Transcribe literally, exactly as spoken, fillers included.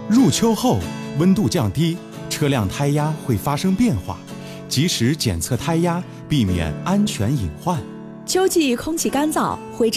入秋后，温度降低，车辆胎压会发生变化，及时检测胎压，避免安全隐患。 秋季空气干燥，灰尘